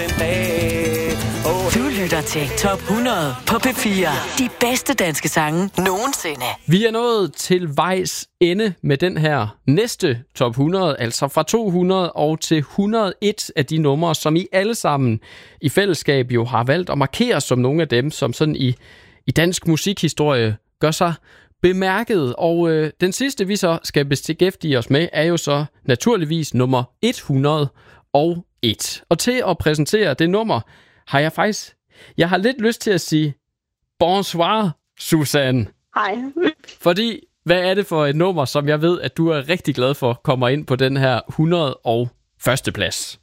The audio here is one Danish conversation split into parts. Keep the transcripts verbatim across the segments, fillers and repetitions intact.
Du lytter til Top hundrede på P fire. De bedste danske sange nogensinde. Vi er nået til vejs ende med den her næste Top hundrede, altså fra to hundrede og til et hundrede og en af de numre, som I alle sammen i fællesskab jo har valgt at markere som nogle af dem, som sådan i, i dansk musikhistorie gør sig bemærket. Og øh, den sidste, vi så skal beskæftige os med, er jo så naturligvis nummer et hundrede og et. Og til at præsentere det nummer, har jeg faktisk... Jeg har lidt lyst til at sige bonsoir, Susanne. Hej. Fordi, hvad er det for et nummer, som jeg ved, at du er rigtig glad for, kommer ind på den her hundrede og første plads?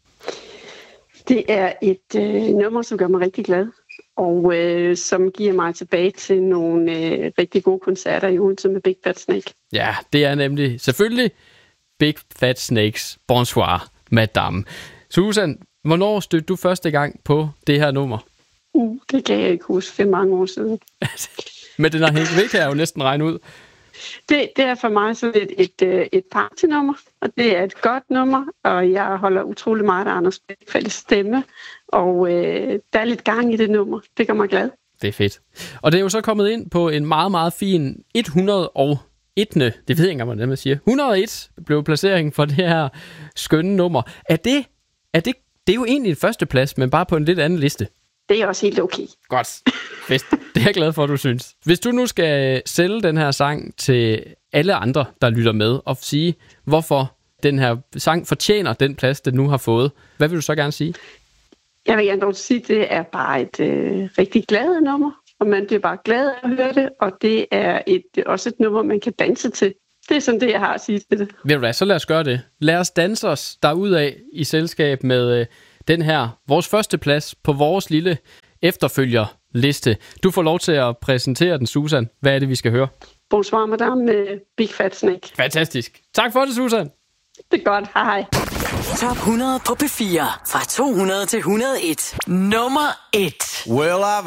Det er et øh, nummer, som gør mig rigtig glad, og øh, som giver mig tilbage til nogle øh, rigtig gode koncerter i Odense med Big Fat Snake. Ja, det er nemlig selvfølgelig Big Fat Snakes Bonsoir, Madame. Susan, hvornår stødte du første gang på det her nummer? Uh, det kan jeg ikke huske, for mange år siden. Men den har hængt ved, kan jeg jo næsten regne ud. Det, det er for mig sådan et, et, et partynummer, og det er et godt nummer, og jeg holder utrolig meget af Anders Blichfeldts stemme, og øh, der er lidt gang i det nummer. Det gør mig glad. Det er fedt. Og det er jo så kommet ind på en meget, meget fin et hundrede og et. Det ved jeg ikke engang, hvordan man siger. et hundrede og et blev placeringen for det her skønne nummer. Er det, er det, det er jo egentlig en førsteplads, men bare på en lidt anden liste. Det er også helt okay. Godt. Fedt. Det er jeg glad for, at du synes. Hvis du nu skal sælge den her sang til alle andre, der lytter med, og sige, hvorfor den her sang fortjener den plads, den nu har fået, hvad vil du så gerne sige? Jeg vil gerne dog sige, at det er bare et øh, rigtig glad nummer, og man bliver bare glad af at høre det, og det er et, også et nummer, man kan danse til. Det er sådan det, jeg har at sige til det. Ved du hvad, så lad os gøre det. Lad os danse os derudad i selskab med øh, den her, vores første plads på vores lille efterfølgerliste. Du får lov til at præsentere den, Susan. Hvad er det, vi skal høre? Bonsoir, madame med Big Fat Snake. Fantastisk. Tak for det, Susan. Det er godt. Hej hej. Top hundrede på P fire. Fra to hundrede til et hundrede og et. Nummer et. Well, I've